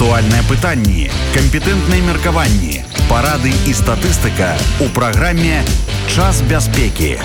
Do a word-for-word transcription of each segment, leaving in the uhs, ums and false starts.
Актуальныя пытанні, кампетэнтныя меркаванні, парады і статыстыка ў праграме «Час бяспекі».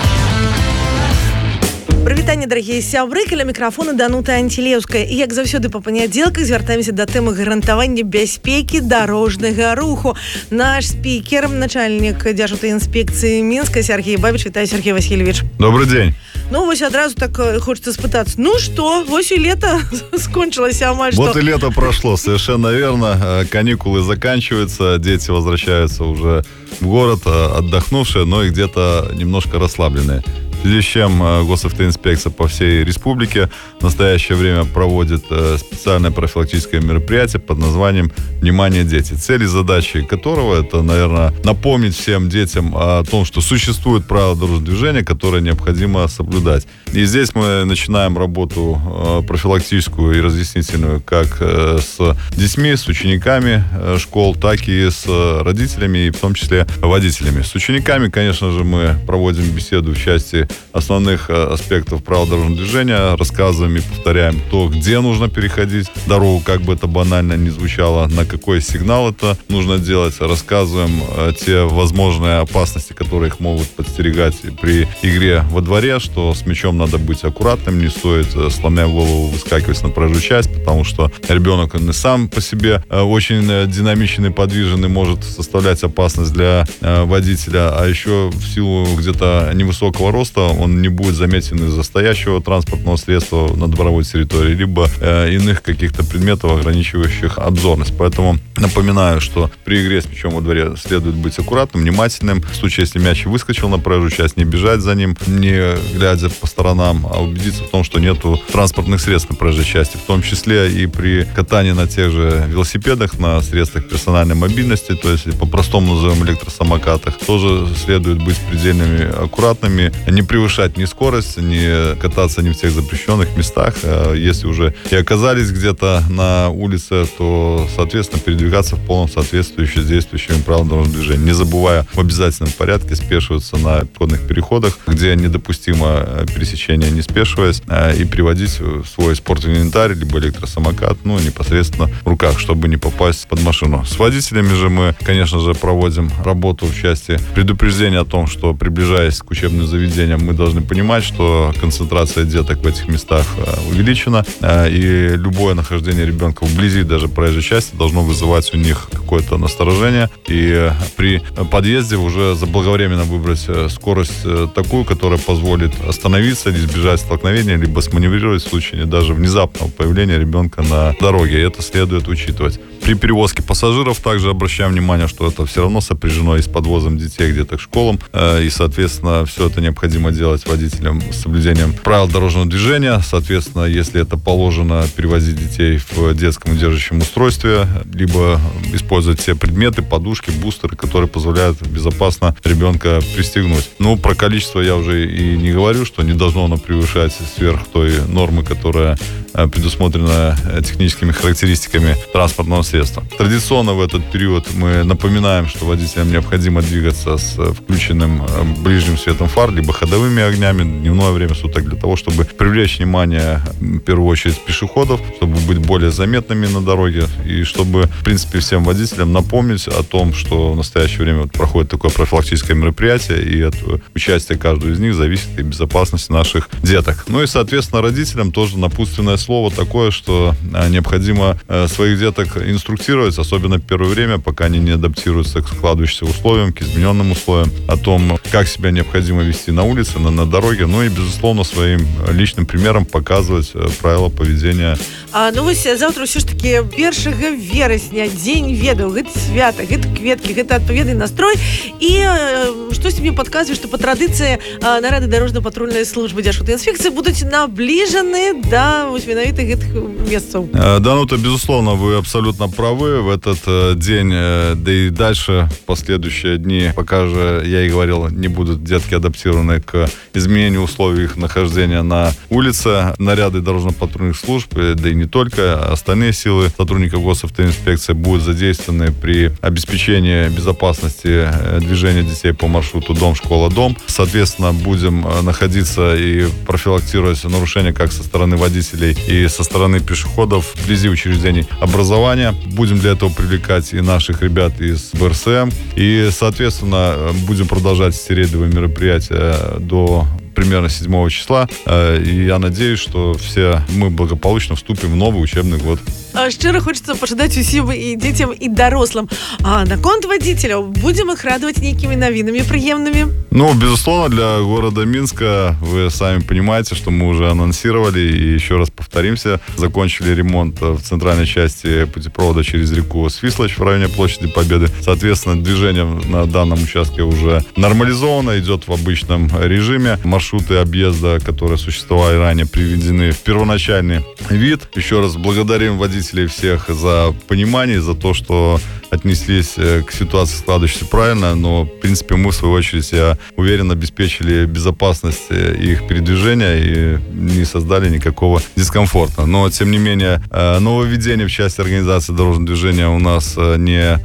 Прывітанне, дарагія сябры, каля мікрафона Данута Антилеўская. І як заўсёды па панядзелках звяртаемся да тэмы гарантавання бяспекі дарожнага руху. Наш спікер, начальнік Дзяржаўтаінспекцыі Мінска Сергей Бабич. Вітаю, Сергей Васильевич. Добрый день. Ну, вось адразу так хочется спытацца. Ну что, вось и лето скончилось, амаль что. Вот и лето прошло, совершенно верно. Каникулы заканчиваются, дети возвращаются уже в город, отдохнувшие, но и где-то немножко расслабленные. В связи с чем Госавтоинспекция по всей республике в настоящее время проводит специальное профилактическое мероприятие под названием «Внимание, дети», цель и задачи которого это, наверное, напомнить всем детям о том, что существуют правила дорожного движения, которые необходимо соблюдать. И здесь мы начинаем работу профилактическую и разъяснительную как с детьми, с учениками школ, так и с родителями, и в том числе водителями. С учениками, конечно же, мы проводим беседу в части основных аспектов правил дорожного движения, рассказываем и повторяем то, где нужно переходить дорогу, как бы это банально ни звучало, на какой сигнал это нужно делать, рассказываем те возможные опасности, которые их могут подстерегать при игре во дворе, что с мячом надо быть аккуратным, не стоит, сломя голову, выскакивать на проезжую часть, потому что ребенок, он и сам по себе очень динамичный, подвижный, может составлять опасность для водителя, а еще в силу где-то невысокого роста он не будет заметен из-за стоящего транспортного средства на дворовой территории, либо э, иных каких-то предметов, ограничивающих обзорность. Поэтому напоминаю, что при игре с мячом во дворе следует быть аккуратным, внимательным. В случае, если мяч выскочил на проезжую часть, не бежать за ним, не глядя по сторонам, а убедиться в том, что нету транспортных средств на проезжей части. В том числе и при катании на тех же велосипедах, на средствах персональной мобильности, то есть по-простому назовем электросамокатах, тоже следует быть предельными аккуратными, не превышать ни скорость, не кататься ни в тех запрещенных местах. Если уже и оказались где-то на улице, то, соответственно, передвигаться в полном соответствии с действующими правилами дорожного движения. Не забывая в обязательном порядке спешиваться на пешеходных переходах, где недопустимо пересечение, не спешиваясь, и приводить свой спортивный инвентарь, либо электросамокат, ну, непосредственно в руках, чтобы не попасть под машину. С водителями же мы, конечно же, проводим работу в части предупреждения о том, что, приближаясь к учебным заведениям, мы должны понимать, что концентрация деток в этих местах увеличена, и любое нахождение ребенка вблизи даже проезжей части должно вызывать у них какое-то насторожение. И при подъезде уже заблаговременно выбрать скорость такую, которая позволит остановиться, избежать столкновения, либо сманеврировать в случае даже внезапного появления ребенка на дороге. И это следует учитывать. При перевозке пассажиров также обращаем внимание, что это все равно сопряжено и с подвозом детей где-то к школам, и, соответственно, все это необходимо делать водителям с соблюдением правил дорожного движения. Соответственно, если это положено, перевозить детей в детском удерживающем устройстве, либо использовать те предметы, подушки, бустеры, которые позволяют безопасно ребенка пристегнуть. Ну, про количество я уже и не говорю, что не должно оно превышать сверх той нормы, которая предусмотрена техническими характеристиками транспортного средства. Традиционно в этот период мы напоминаем, что водителям необходимо двигаться с включенным ближним светом фар, либо ходовыми огнями дневное время суток, для того, чтобы привлечь внимание, в первую очередь, пешеходов, чтобы быть более заметными на дороге, и чтобы, в принципе, всем водителям напомнить о том, что в настоящее время вот проходит такое профилактическое мероприятие, и от участия каждого из них зависит и безопасность наших деток. Ну и, соответственно, родителям тоже напутственное слово такое, что необходимо своих деток инструктировать, особенно в первое время, пока они не адаптируются к складывающимся условиям, к измененным условиям, о том, как себя необходимо вести на улице, на, на дороге, ну и, безусловно, своим личным примером показывать правила поведения. А, ну вось завтра все ж таки першага верасня, дзень ведаў, гэта свята, гэта кветкі, гэта адпаведны настрой. І э, штосьці мне падказвае, што па традыцыі э, нарады дорожна-патрульнай службы Дзяржаўтаінспекцыі будуць набліжаны да вось менавіта гэтых месцаў. Да, ну то, безусловно, вы абсолютно правы. В этот э, день, э, да и дальше, последующие дни, пока же, я и говорил, не будут детки адаптированы к изменению условий их нахождения на улице. Наряды дорожно-патрульных служб, да и не только, остальные силы сотрудников Госавтоинспекции будут задействованы при обеспечении безопасности движения детей по маршруту дом-школа-дом. Соответственно, будем находиться и профилактировать нарушения как со стороны водителей и со стороны пешеходов пешеходов вблизи учреждений образования. Будем для этого привлекать и наших ребят из бэ эр эс эм. И, соответственно, будем продолжать эти рейдовые мероприятия до примерно седьмого числа. И я надеюсь, что все мы благополучно вступим в новый учебный год. Щиро хочется пожадать усім і дітям, і дорослым. А наконт водителей, будем их радовать некими новинами приемными? Ну, безусловно, для города Минска, вы сами понимаете, что мы уже анонсировали, и еще раз повторимся, закончили ремонт в центральной части путепровода через реку Свислочь в районе площади Победы. Соответственно, движение на данном участке уже нормализовано, идет в обычном режиме. Маршруты объезда, которые существовали ранее, приведены в первоначальный вид. Еще раз благодарим водителей всех за понимание, за то, что отнеслись к ситуации, складывающейся правильно, но, в принципе, мы, в свою очередь, я уверен, обеспечили безопасность их передвижения и не создали никакого дискомфорта. Но, тем не менее, нововведения в части организации дорожного движения у нас не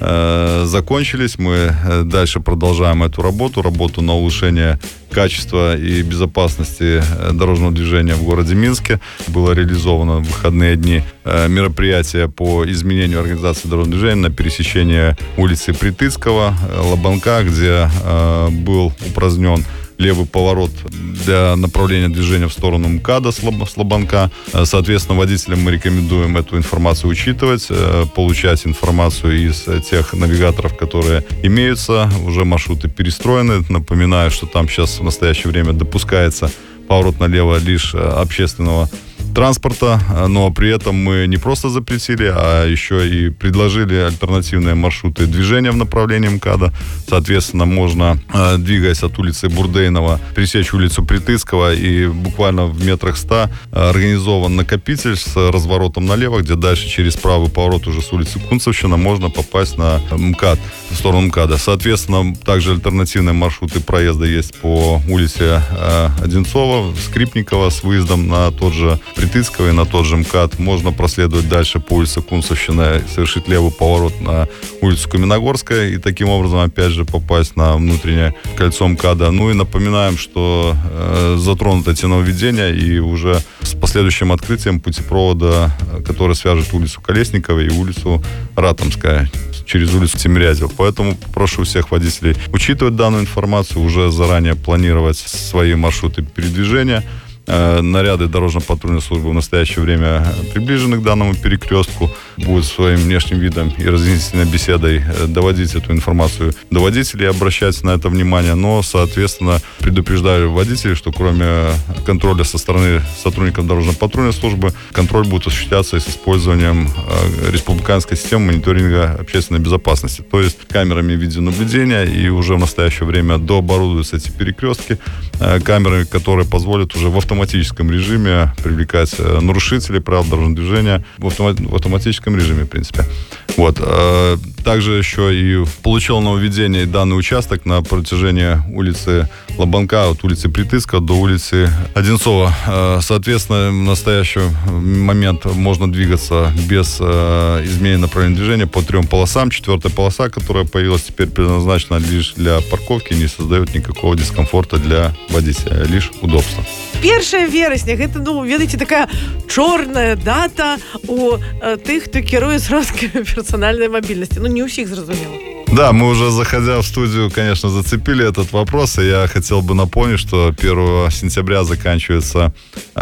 закончились. Мы дальше продолжаем эту работу, работу на улучшение качества и безопасности дорожного движения в городе Минске. Было реализовано в выходные дни мероприятие по изменению организации дорожного движения на пересечении улицы Притыцкого, Лобанка, где был упразднен левый поворот для направления движения в сторону МКАДа с Лобанка. Соответственно, водителям мы рекомендуем эту информацию учитывать, получать информацию из тех навигаторов, которые имеются. Уже маршруты перестроены. Напоминаю, что там сейчас в настоящее время допускается поворот налево лишь общественного транспорта, но при этом мы не просто запретили, а еще и предложили альтернативные маршруты движения в направлении МКАДа. Соответственно, можно, двигаясь от улицы Бурдейнова, пересечь улицу Притыцкого, и буквально в метрах ста организован накопитель с разворотом налево, где дальше через правый поворот уже с улицы Кунцевщина можно попасть на МКАД, в сторону МКАДа. Соответственно, также альтернативные маршруты проезда есть по улице Одинцова, Скрипникова с выездом на тот же Притыцкого и на тот же МКАД. Можно проследовать дальше по улице Кунцевщина, совершить левый поворот на улицу Каменногорская и таким образом опять же попасть на внутреннее кольцо МКАДа. Ну и напоминаем, что э, затронуты эти нововведения, и уже с последующим открытием путепровода, который свяжет улицу Колесникова и улицу Ратомская через улицу Тимирязева. Поэтому прошу всех водителей учитывать данную информацию, уже заранее планировать свои маршруты передвижения. Наряды дорожно-патрульной службы в настоящее время приближены к данному перекрестку. Будут своим внешним видом и разъяснительной беседой доводить эту информацию до водителей, обращать на это внимание. Но, соответственно, предупреждаю водителей, что кроме контроля со стороны сотрудников дорожно-патрульной службы, контроль будет осуществляться и с использованием республиканской системы мониторинга общественной безопасности, то есть камерами видеонаблюдения. И уже в настоящее время дооборудуются эти перекрестки камерами, которые позволят уже в автоматическом режиме привлекать нарушителей правил дорожного движения в, автомат, в автоматическом режиме, в принципе. Вот. Также еще и получил нововведение данный участок на протяжении улицы Лобанка, от улицы Притыцка до улицы Одинцова. Соответственно, в настоящий момент можно двигаться без изменения направления движения по трем полосам. Четвертая полоса, которая появилась, теперь предназначена лишь для парковки, не создает никакого дискомфорта для водителя, лишь удобства. першае верасня, гэта, ну, ведаеце, такая чорная дата у э, тых, хто кіруе сродкамі персональной мобильности. Ну, не у всех, зразумела. Да, мы уже, заходя в студию, конечно, зацепили этот вопрос, и я хотел бы напомнить, что первого сентября заканчивается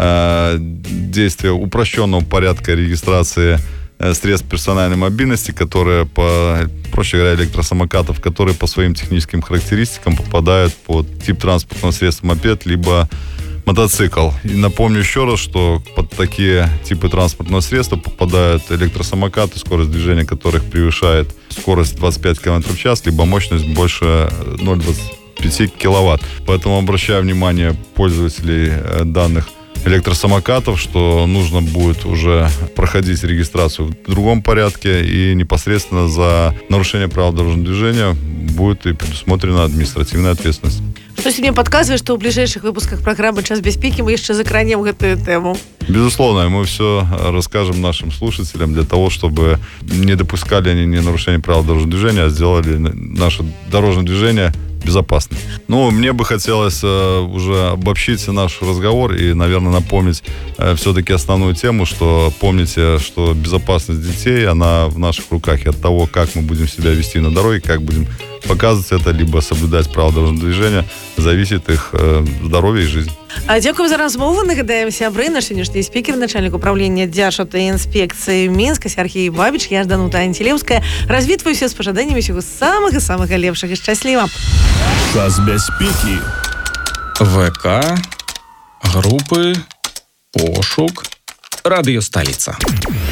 э, действие упрощенного порядка регистрации э, средств персональной мобильности, которые, по, проще говоря, электросамокатов, которые по своим техническим характеристикам попадают под тип транспортного средства мопед, либо мотоцикл. И напомню еще раз, что под такие типы транспортного средства попадают электросамокаты, скорость движения которых превышает скорость двадцать пять километров в час, либо мощность больше ноль целых двадцать пять киловатт. Поэтому обращаю внимание пользователей данных электросамокатов, что нужно будет уже проходить регистрацию в другом порядке, и непосредственно за нарушение правил дорожного движения будет и предусмотрена административная ответственность. Что себе подсказывает, что в ближайших выпусках программы «Час бяспекі» мы еще закранем эту тему? Безусловно, мы все расскажем нашим слушателям для того, чтобы не допускали они ни нарушения правил дорожного движения, а сделали наше дорожное движение безопасны. Ну, мне бы хотелось э, уже обобщить наш разговор и, наверное, напомнить э, все-таки основную тему, что помните, что безопасность детей, она в наших руках. И от того, как мы будем себя вести на дороге, как будем показывать это, либо соблюдать правила дорожного движения, зависит их э, здоровье и жизнь. Дякую за розмову. Нагадаємо, сябри, наш сьогоднішній спікер, начальник управління Державтоінспекції Мінська Сергій Бабіч, я ж Данута Антілевська. Розвітваюся з пожаданнями всього самого-самого лепшого. Щасливо! Час безпеки. ВК, групи, пошук, Радіо Столиця.